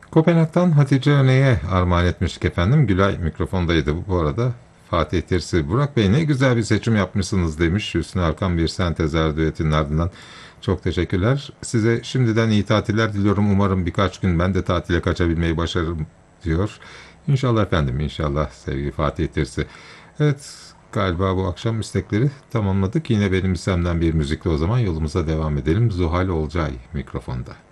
Kopenhag'dan Hatice Örneğe armağan etmiştik efendim. Gülay mikrofondaydı bu arada. Fatih Tirsi, Burak Bey ne güzel bir seçim yapmışsınız demiş. Hüsnü Arkan bir sentezler düetinin ardından. Çok teşekkürler. Size şimdiden iyi tatiller diliyorum. Umarım birkaç gün ben de tatile kaçabilmeyi başarırım diyor. İnşallah efendim, inşallah sevgili Fatih Tirsi. Evet, galiba bu akşam istekleri tamamladık. Yine benim istemden bir müzikle o zaman yolumuza devam edelim. Zuhal Olcay mikrofonda.